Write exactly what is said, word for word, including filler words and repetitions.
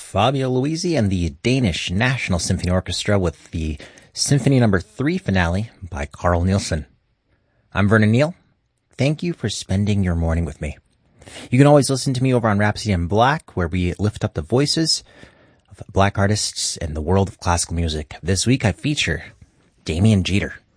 Fabio Luisi and the Danish National Symphony Orchestra with the Symphony Number three finale by Carl Nielsen. I'm Vernon Neal. Thank you for spending your morning with me. You can always listen to me over on Rhapsody in Black, where we lift up the voices of black artists in the world of classical music. This week I feature Damian Jeter.